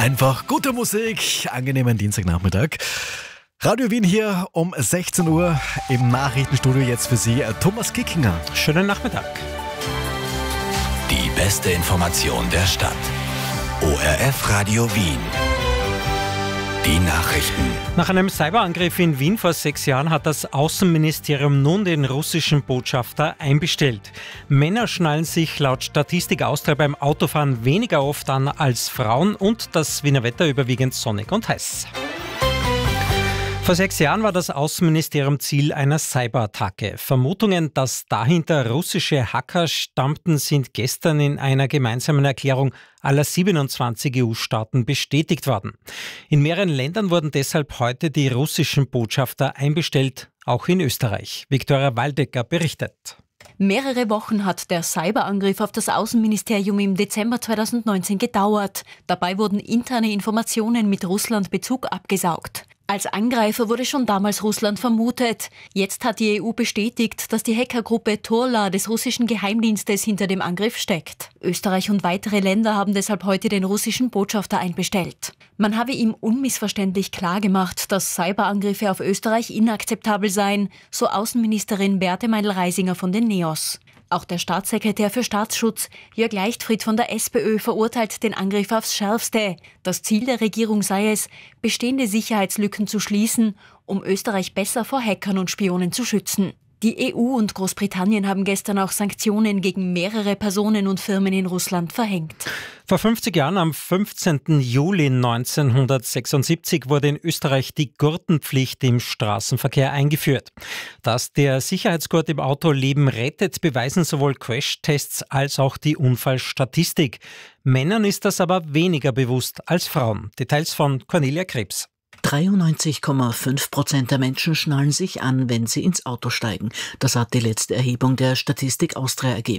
Einfach gute Musik, angenehmen Dienstagnachmittag. Radio Wien hier um 16 Uhr im Nachrichtenstudio jetzt für Sie Thomas Kickinger. Schönen Nachmittag. Die beste Information der Stadt. ORF Radio Wien. Die Nachrichten. Nach einem Cyberangriff in Wien vor 6 Jahren hat das Außenministerium nun den russischen Botschafter einbestellt. Männer schnallen sich laut Statistik Austria beim Autofahren weniger oft an als Frauen und das Wiener Wetter überwiegend sonnig und heiß. Vor 6 Jahren war das Außenministerium Ziel einer Cyberattacke. Vermutungen, dass dahinter russische Hacker stammten, sind gestern in einer gemeinsamen Erklärung aller 27 EU-Staaten bestätigt worden. In mehreren Ländern wurden deshalb heute die russischen Botschafter einbestellt, auch in Österreich. Viktoria Waldecker berichtet. Mehrere Wochen hat der Cyberangriff auf das Außenministerium im Dezember 2019 gedauert. Dabei wurden interne Informationen mit Russland-Bezug abgesaugt. Als Angreifer wurde schon damals Russland vermutet. Jetzt hat die EU bestätigt, dass die Hackergruppe Turla des russischen Geheimdienstes hinter dem Angriff steckt. Österreich und weitere Länder haben deshalb heute den russischen Botschafter einbestellt. Man habe ihm unmissverständlich klargemacht, dass Cyberangriffe auf Österreich inakzeptabel seien, so Außenministerin Beate Meindl-Reisinger von den NEOS. Auch der Staatssekretär für Staatsschutz, Jörg Leichtfried von der SPÖ, verurteilt den Angriff aufs Schärfste. Das Ziel der Regierung sei es, bestehende Sicherheitslücken zu schließen, um Österreich besser vor Hackern und Spionen zu schützen. Die EU und Großbritannien haben gestern auch Sanktionen gegen mehrere Personen und Firmen in Russland verhängt. Vor 50 Jahren, am 15. Juli 1976, wurde in Österreich die Gurtenpflicht im Straßenverkehr eingeführt. Dass der Sicherheitsgurt im Auto Leben rettet, beweisen sowohl Crashtests als auch die Unfallstatistik. Männern ist das aber weniger bewusst als Frauen. Details von Cornelia Krebs. 93,5% der Menschen schnallen sich an, wenn sie ins Auto steigen. Das hat die letzte Erhebung der Statistik Austria ergeben.